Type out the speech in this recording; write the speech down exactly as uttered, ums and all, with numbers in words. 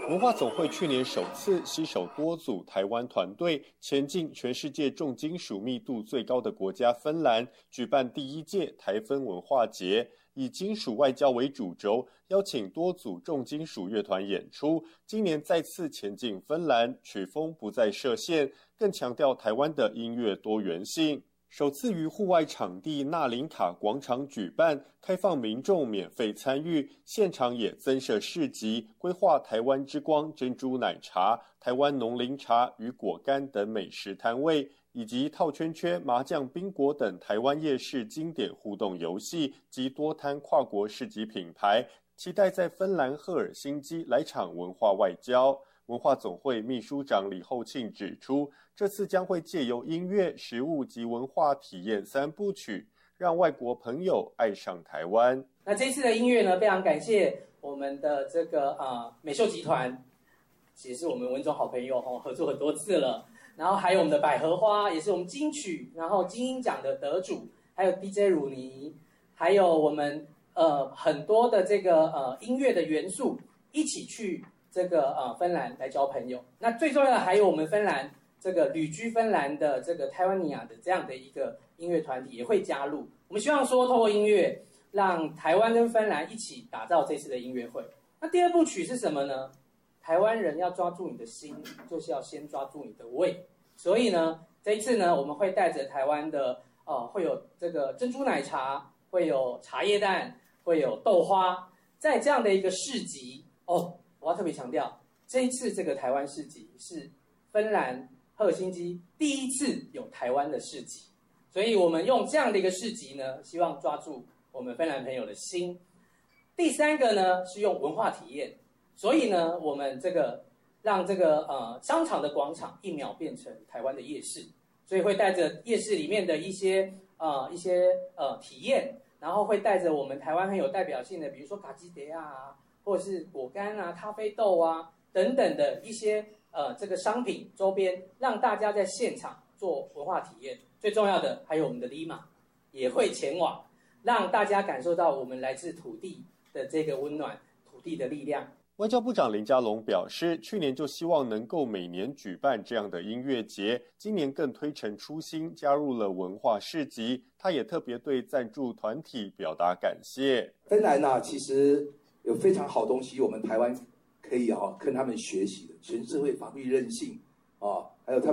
文化总会去年首次携手多组台湾团队，前进全世界重金属密度最高的国家芬兰，举办第一届台芬文化节，以金属外交为主轴，邀请多组重金属乐团演出。今年再次前进芬兰，曲风不再设限，更强调台湾的音乐多元性。首次于户外场地纳林卡广场举办，开放民众免费参与，现场也增设市集，规划台湾之光珍珠奶茶、台湾农林茶与果干等美食摊位，以及套圈圈、麻将、宾果等台湾夜市经典互动游戏及多摊跨国市集品牌，期待在芬兰赫尔辛基来场文化外交。文化总会秘书长李厚庆指出，这次将会借由音乐、食物及文化体验三部曲，让外国朋友爱上台湾。 那这次的音乐呢，非常感谢我们的这个呃美秀集团，也是我们文总好朋友哦，合作很多次了。然后还有我们的百合花，也是我们金曲然后金鹰奖的得主，还有 D J 鲁尼，还有我们呃很多的这个呃音乐的元素，一起去这个呃芬兰来交朋友。那最重要的还有我们芬兰这个旅居芬兰的这个台湾尼亚的这样的一个音乐团体也会加入。我们希望说透过音乐让台湾跟芬兰一起打造这次的音乐会。那第二部曲是什么呢？台湾人要抓住你的心，就是要先抓住你的胃。所以呢，这一次呢，我们会带着台湾的呃会有这个珍珠奶茶，会有茶叶蛋，会有豆花，在这样的一个市集哦。我要特别强调，这一次这个台湾市集是芬兰赫尔辛基第一次有台湾的市集，所以我们用这样的一个市集呢，希望抓住我们芬兰朋友的心。第三个呢是用文化体验，所以呢我们这个让这个呃商场的广场一秒变成台湾的夜市，所以会带着夜市里面的一些呃一些呃体验，然后会带着我们台湾很有代表性的，比如说卡基德啊，或者是果干啊、咖啡豆啊等等的一些呃这个商品周边，让大家在现场做文化体验。最重要的还有我们的 Lima 也会前往，让大家感受到我们来自土地的这个温暖，土地的力量。 外交部长林佳龙表示，去年就希望能够每年举办这样的音乐节，今年更推陈出新，加入了文化市集。他也特别对赞助团体表达感谢。 芬兰啊，其实有非常好东西，我们台湾可以啊跟他们学习的，全社会法律韧性啊，还有他们。